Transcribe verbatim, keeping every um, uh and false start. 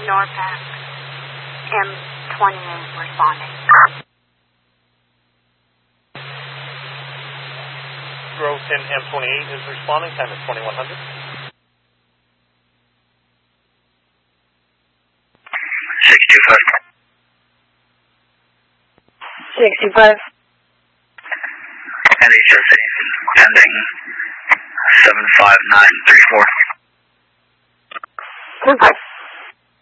NORPAC, M twenty-eight responding. Grove ten M twenty-eight is responding, time is twenty-one hundred. six two five. six two five. And H S A, ending seven five nine three four. Okay.